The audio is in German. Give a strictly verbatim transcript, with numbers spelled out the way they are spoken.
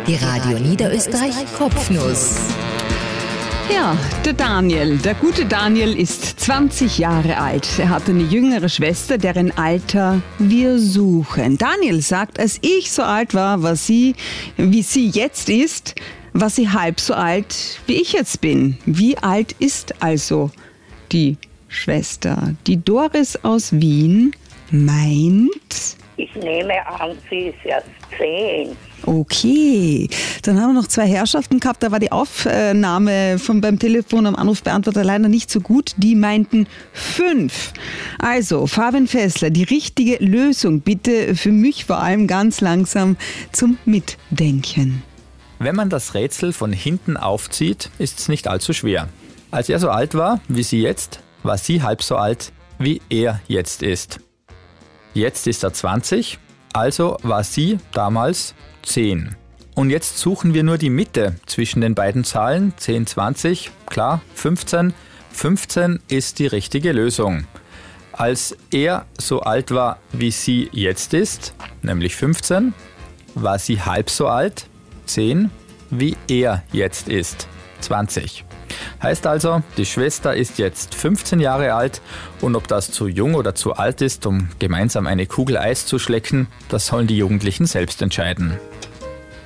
Die Radio Niederösterreich Kopfnuss. Ja, der Daniel, der gute Daniel ist zwanzig Jahre alt. Er hat eine jüngere Schwester, deren Alter wir suchen. Daniel sagt, als ich so alt war, war sie, wie sie jetzt ist, war sie halb so alt, wie ich jetzt bin. Wie alt ist also die Schwester? Die Doris aus Wien meint... Ich nehme an, sie ist erst zehn. Okay, dann haben wir noch zwei Herrschaften gehabt, da war die Aufnahme von beim Telefon am Anrufbeantworter leider nicht so gut, die meinten fünf. Also, Fabian Fessler, die richtige Lösung bitte für mich vor allem ganz langsam zum Mitdenken. Wenn man das Rätsel von hinten aufzieht, ist es nicht allzu schwer. Als er so alt war wie sie jetzt, war sie halb so alt, wie er jetzt ist. Jetzt ist er zwanzig, also war sie damals zehn. Und jetzt suchen wir nur die Mitte zwischen den beiden Zahlen, zehn, zwanzig, klar, fünfzehn. fünfzehn ist die richtige Lösung. Als er so alt war, wie sie jetzt ist, nämlich fünfzehn, war sie halb so alt, zehn, wie er jetzt ist, zwanzig. Heißt also, die Schwester ist jetzt fünfzehn Jahre alt und ob das zu jung oder zu alt ist, um gemeinsam eine Kugel Eis zu schlecken, das sollen die Jugendlichen selbst entscheiden.